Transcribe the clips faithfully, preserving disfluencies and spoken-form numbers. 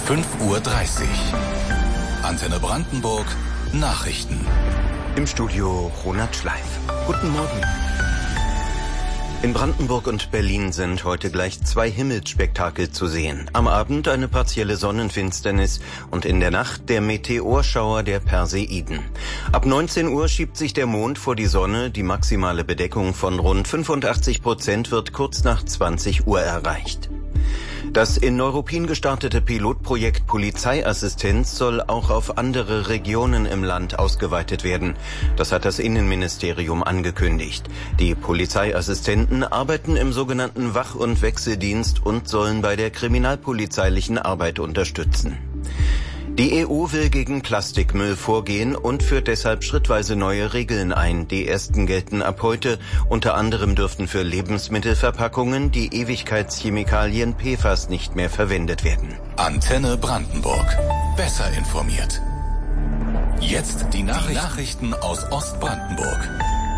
fünf Uhr dreißig. Antenne Brandenburg, Nachrichten. Im Studio Ronald Schleif. Guten Morgen. In Brandenburg und Berlin sind heute gleich zwei Himmelsspektakel zu sehen. Am Abend eine partielle Sonnenfinsternis und in der Nacht der Meteorschauer der Perseiden. Ab neunzehn Uhr schiebt sich der Mond vor die Sonne. Die maximale Bedeckung von rund fünfundachtzig Prozent wird kurz nach zwanzig Uhr erreicht. Das in Neuruppin gestartete Pilotprojekt Polizeiassistenz soll auch auf andere Regionen im Land ausgeweitet werden. Das hat das Innenministerium angekündigt. Die Polizeiassistenten arbeiten im sogenannten Wach- und Wechseldienst und sollen bei der kriminalpolizeilichen Arbeit unterstützen. Die E U will gegen Plastikmüll vorgehen und führt deshalb schrittweise neue Regeln ein. Die ersten gelten ab heute. Unter anderem dürften für Lebensmittelverpackungen die Ewigkeitschemikalien P F A S nicht mehr verwendet werden. Antenne Brandenburg. Besser informiert. Jetzt die Nachrichten, die Nachrichten aus Ostbrandenburg.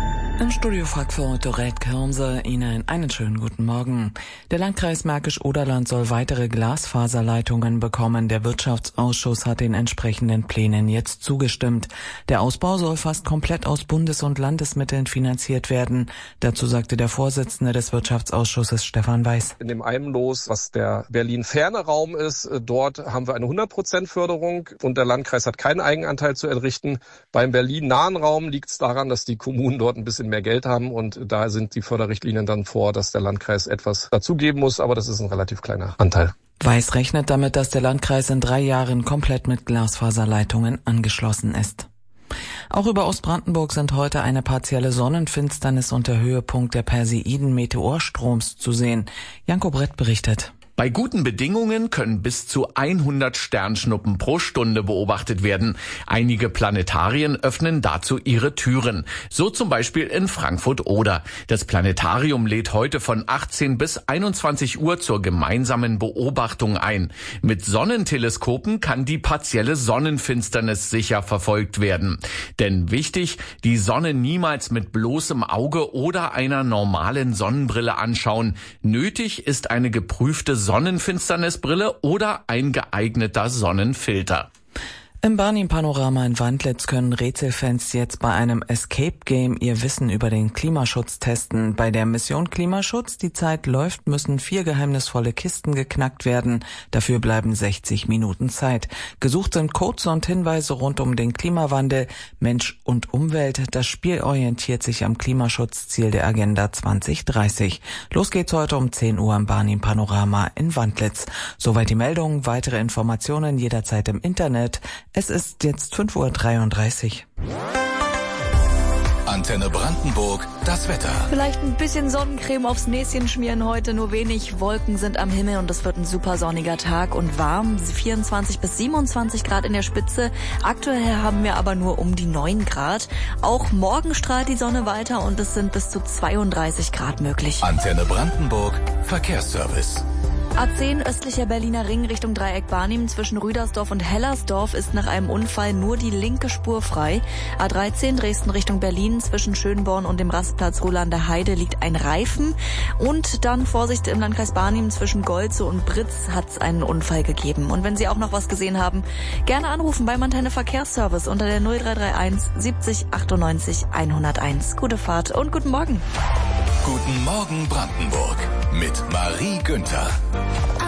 Im Studio fragt für heute Red Kirmse Ihnen einen schönen guten Morgen. Der Landkreis Märkisch-Oderland soll weitere Glasfaserleitungen bekommen. Der Wirtschaftsausschuss hat den entsprechenden Plänen jetzt zugestimmt. Der Ausbau soll fast komplett aus Bundes- und Landesmitteln finanziert werden. Dazu sagte der Vorsitzende des Wirtschaftsausschusses Stefan Weiß. In dem Einlos, was der Berlin-ferne Raum ist, dort haben wir eine hundert Prozent Förderung und der Landkreis hat keinen Eigenanteil zu entrichten. Beim Berlin-nahen Raum liegt es daran, dass die Kommunen dort ein bisschen mehr Geld haben und da sind die Förderrichtlinien dann vor, dass der Landkreis etwas dazugeben muss, aber das ist ein relativ kleiner Anteil. Weiß rechnet damit, dass der Landkreis in drei Jahren komplett mit Glasfaserleitungen angeschlossen ist. Auch über Ostbrandenburg sind heute eine partielle Sonnenfinsternis und der Höhepunkt der Perseiden-Meteorstroms zu sehen. Janko Brett berichtet. Bei guten Bedingungen können bis zu hundert Sternschnuppen pro Stunde beobachtet werden. Einige Planetarien öffnen dazu ihre Türen. So zum Beispiel in Frankfurt-Oder. Das Planetarium lädt heute von achtzehn bis einundzwanzig Uhr zur gemeinsamen Beobachtung ein. Mit Sonnenteleskopen kann die partielle Sonnenfinsternis sicher verfolgt werden. Denn wichtig, die Sonne niemals mit bloßem Auge oder einer normalen Sonnenbrille anschauen. Nötig ist eine geprüfte Sonnenfinsternisbrille oder ein geeigneter Sonnenfilter. Im Barnim-Panorama in Wandlitz können Rätselfans jetzt bei einem Escape-Game ihr Wissen über den Klimaschutz testen. Bei der Mission Klimaschutz, die Zeit läuft, müssen vier geheimnisvolle Kisten geknackt werden. Dafür bleiben sechzig Minuten Zeit. Gesucht sind Codes und Hinweise rund um den Klimawandel, Mensch und Umwelt. Das Spiel orientiert sich am Klimaschutzziel der Agenda zwanzig dreißig. Los geht's heute um zehn Uhr im Barnim-Panorama in Wandlitz. Soweit die Meldung. Weitere Informationen jederzeit im Internet. Es ist jetzt fünf Uhr dreiunddreißig. Antenne Brandenburg, das Wetter. Vielleicht ein bisschen Sonnencreme aufs Näschen schmieren heute, nur wenig Wolken sind am Himmel und es wird ein super sonniger Tag und warm, vierundzwanzig bis siebenundzwanzig Grad in der Spitze. Aktuell haben wir aber nur um die neun Grad. Auch morgen strahlt die Sonne weiter und es sind bis zu zweiunddreißig Grad möglich. Antenne Brandenburg, Verkehrsservice. A zehn östlicher Berliner Ring Richtung Dreieck Barnim zwischen Rüdersdorf und Hellersdorf ist nach einem Unfall nur die linke Spur frei. A dreizehn Dresden Richtung Berlin zwischen Schönborn und dem Rastplatz Rolander Heide liegt ein Reifen. Und dann Vorsicht im Landkreis Barnim zwischen Golze und Britz hat es einen Unfall gegeben. Und wenn Sie auch noch was gesehen haben, gerne anrufen beim Antenne Verkehrsservice unter der null drei drei eins siebzig achtundneunzig hunderteins. Gute Fahrt und guten Morgen. Guten Morgen Brandenburg mit Marie Günther.